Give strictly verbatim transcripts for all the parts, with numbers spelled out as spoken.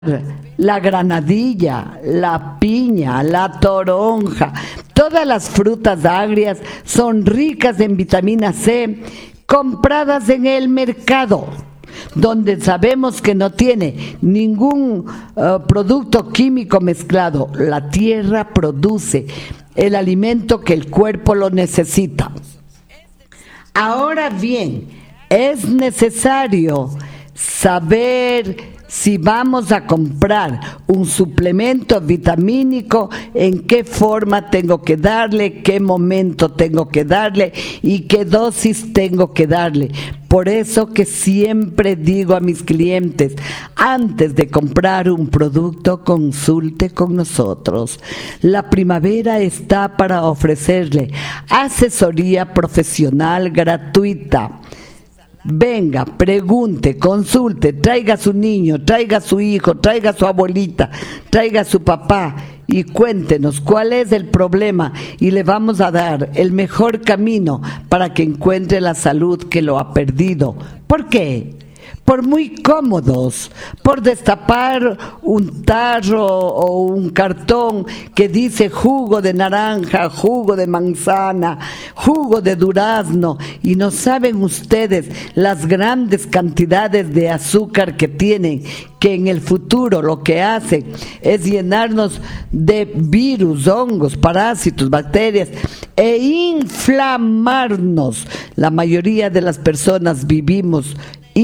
la granadilla, la piña, la toronja, todas las frutas agrias son ricas en vitamina C, compradas en el mercado, donde sabemos que no tiene ningún uh, producto químico mezclado. La tierra produce el alimento que el cuerpo lo necesita. Ahora bien, es necesario saber si vamos a comprar un suplemento vitamínico, en qué forma tengo que darle, qué momento tengo que darle y qué dosis tengo que darle. Por eso que siempre digo a mis clientes, antes de comprar un producto, consulte con nosotros. La primavera está para ofrecerle asesoría profesional gratuita. Venga, pregunte, consulte, traiga a su niño, traiga a su hijo, traiga a su abuelita, traiga a su papá y cuéntenos cuál es el problema y le vamos a dar el mejor camino para que encuentre la salud que lo ha perdido. ¿Por qué? Por muy cómodos, por destapar un tarro o un cartón que dice jugo de naranja, jugo de manzana, jugo de durazno, y no saben ustedes las grandes cantidades de azúcar que tienen, que en el futuro lo que hacen es llenarnos de virus, hongos, parásitos, bacterias e inflamarnos. La mayoría de las personas vivimos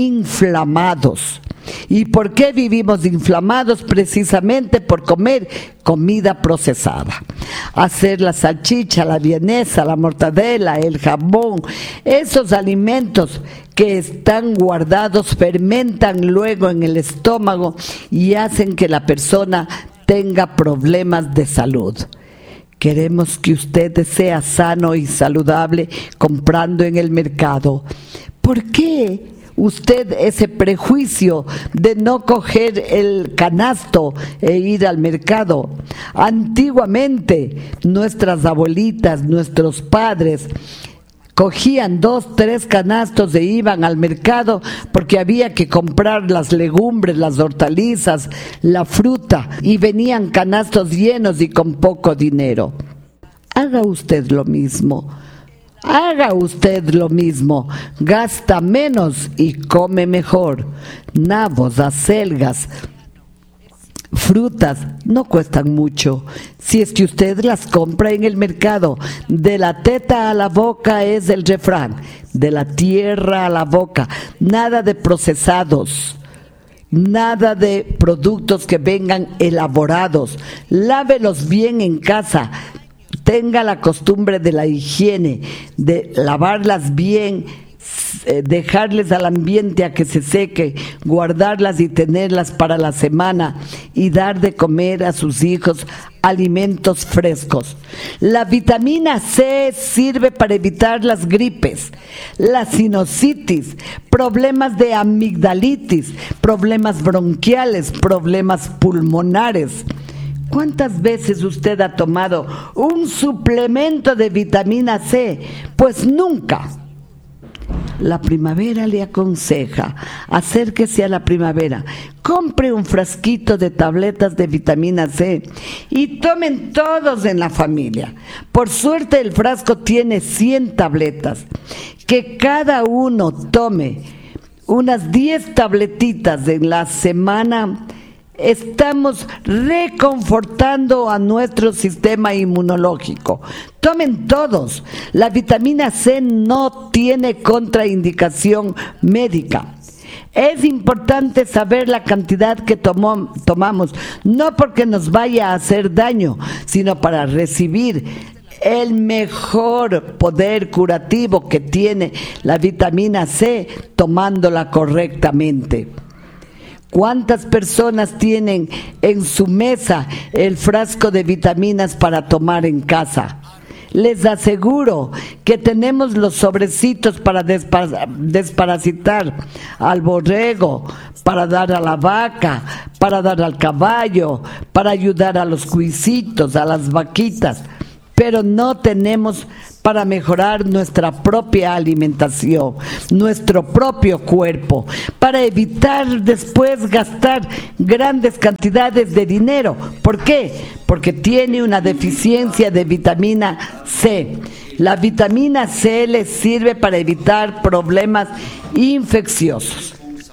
inflamados. ¿Y por qué vivimos inflamados? Precisamente por comer comida procesada. Hacer la salchicha, la vienesa, la mortadela, el jamón, esos alimentos que están guardados fermentan luego en el estómago y hacen que la persona tenga problemas de salud. Queremos que usted sea sano y saludable comprando en el mercado. ¿Por qué usted ese prejuicio de no coger el canasto e ir al mercado? Antiguamente nuestras abuelitas, nuestros padres cogían dos, tres canastos e iban al mercado porque había que comprar las legumbres, las hortalizas, la fruta, y venían canastos llenos y con poco dinero. Haga usted lo mismo. Haga usted lo mismo, gasta menos y come mejor. Nabos, acelgas, frutas no cuestan mucho si es que usted las compra en el mercado. De la teta a la boca es el refrán, de la tierra a la boca. Nada de procesados, nada de productos que vengan elaborados. Lávelos bien en casa. Tenga la costumbre de la higiene, de lavarlas bien, dejarles al ambiente a que se seque, guardarlas y tenerlas para la semana y dar de comer a sus hijos alimentos frescos. La vitamina C sirve para evitar las gripes, la sinusitis, problemas de amigdalitis, problemas bronquiales, problemas pulmonares. ¿Cuántas veces usted ha tomado un suplemento de vitamina C? Pues nunca. La primavera le aconseja, acérquese a la primavera, compre un frasquito de tabletas de vitamina C y tomen todos en la familia. Por suerte el frasco tiene cien tabletas, que cada uno tome unas diez tabletitas en la semana. Estamos reconfortando a nuestro sistema inmunológico. Tomen todos. La vitamina C no tiene contraindicación médica. Es importante saber la cantidad que tomó, tomamos, no porque nos vaya a hacer daño, sino para recibir el mejor poder curativo que tiene la vitamina C tomándola correctamente. ¿Cuántas personas tienen en su mesa el frasco de vitaminas para tomar en casa? Les aseguro que tenemos los sobrecitos para desparasitar al borrego, para dar a la vaca, para dar al caballo, para ayudar a los cuisitos, a las vaquitas, pero no tenemos para mejorar nuestra propia alimentación, nuestro propio cuerpo, para evitar después gastar grandes cantidades de dinero. ¿Por qué? Porque tiene una deficiencia de vitamina C. La vitamina C le sirve para evitar problemas infecciosos.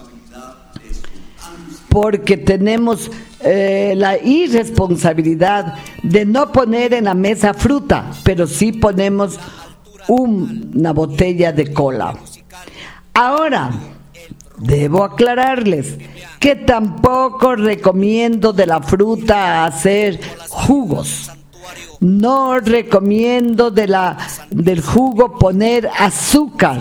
Porque tenemos eh, la irresponsabilidad de no poner en la mesa fruta, pero sí ponemos un, una botella de cola. Ahora, debo aclararles que tampoco recomiendo de la fruta hacer jugos. No recomiendo de la, del jugo poner azúcar.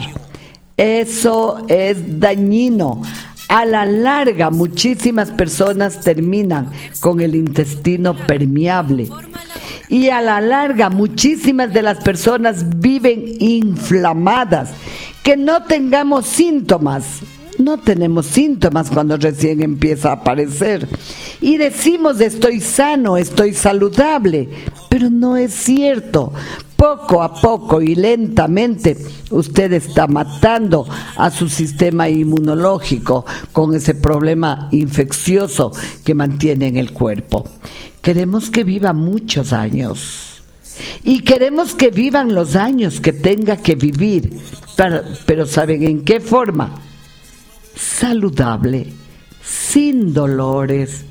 Eso es dañino. A la larga, muchísimas personas terminan con el intestino permeable. Y a la larga, muchísimas de las personas viven inflamadas. Que no tengamos síntomas. No tenemos síntomas cuando recién empieza a aparecer. Y decimos estoy sano, estoy saludable. Pero no es cierto. Poco a poco y lentamente usted está matando a su sistema inmunológico con ese problema infeccioso que mantiene en el cuerpo. Queremos que viva muchos años y queremos que vivan los años que tenga que vivir, pero, pero ¿saben en qué forma? Saludable, sin dolores,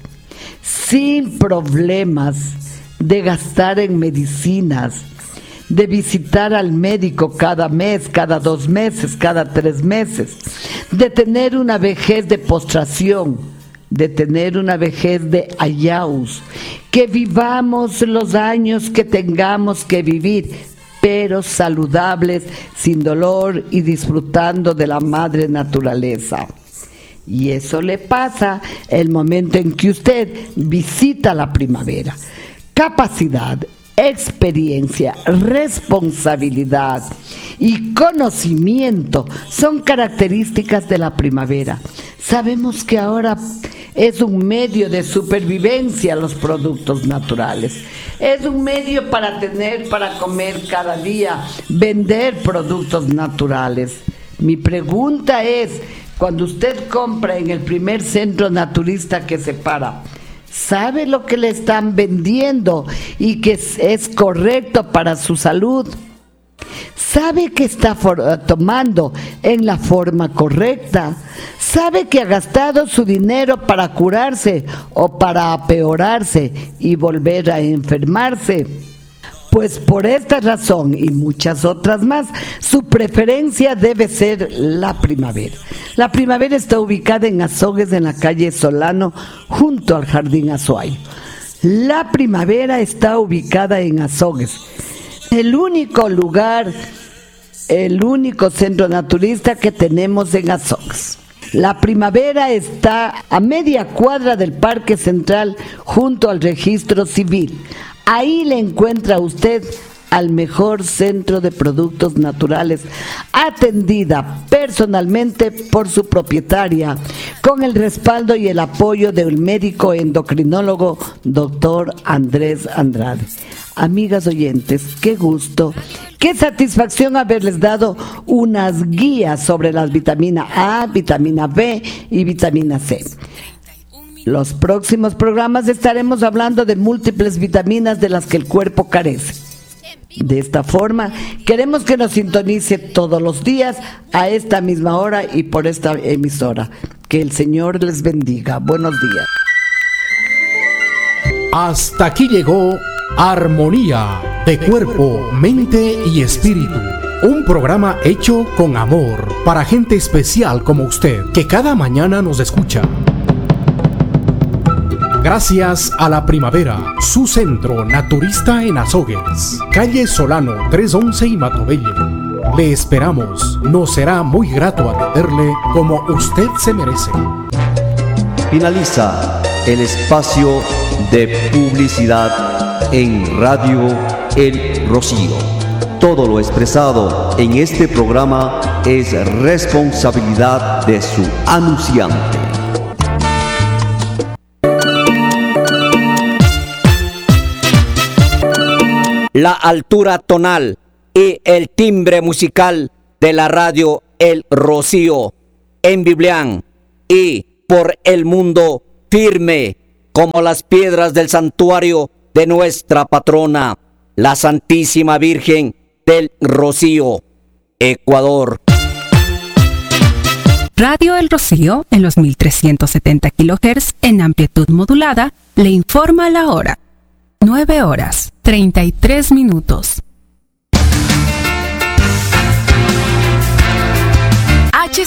sin problemas de gastar en medicinas, de visitar al médico cada mes, cada dos meses, cada tres meses, de tener una vejez de postración, de tener una vejez de ayaus, que vivamos los años que tengamos que vivir, pero saludables, sin dolor y disfrutando de la madre naturaleza. Y eso le pasa el momento en que usted visita la primavera. Capacidad, experiencia, responsabilidad y conocimiento son características de la primavera. Sabemos que ahora es un medio de supervivencia los productos naturales. Es un medio para tener, para comer cada día, vender productos naturales. Mi pregunta es, cuando usted compra en el primer centro naturista que se para, ¿sabe lo que le están vendiendo y que es, es correcto para su salud? ¿Sabe que está for- tomando en la forma correcta? ¿Sabe que ha gastado su dinero para curarse o para apeorarse y volver a enfermarse? Pues por esta razón y muchas otras más, su preferencia debe ser la primavera. La primavera está ubicada en Azogues, en la calle Solano, junto al Jardín Azuayo. La primavera está ubicada en Azogues. El único lugar, el único centro naturista que tenemos en Azogues. La primavera está a media cuadra del Parque Central, junto al Registro Civil. Ahí le encuentra usted al mejor centro de productos naturales, atendida personalmente por su propietaria, con el respaldo y el apoyo del médico endocrinólogo doctor Andrés Andrade. Amigas oyentes, qué gusto, qué satisfacción haberles dado unas guías sobre las vitamina A, vitamina B y vitamina C. Los próximos programas estaremos hablando de múltiples vitaminas de las que el cuerpo carece. De esta forma, queremos que nos sintonice todos los días a esta misma hora y por esta emisora. Que el Señor les bendiga. Buenos días. Hasta aquí llegó Armonía de Cuerpo, Mente y Espíritu. Un programa hecho con amor para gente especial como usted, que cada mañana nos escucha. Gracias a la primavera, su centro naturista en Azogues, calle Solano trescientos once y Matobelle. Le esperamos, nos será muy grato atenderle como usted se merece. Finaliza el espacio de publicidad en Radio El Rocío. Todo lo expresado en este programa es responsabilidad de su anunciante. La altura tonal y el timbre musical de la radio El Rocío, en Biblián y por el mundo, firme como las piedras del santuario de nuestra patrona, la Santísima Virgen del Rocío, Ecuador. Radio El Rocío, en los mil trescientos setenta kilohertz en amplitud modulada, le informa la hora. nueve horas, treinta y tres minutos.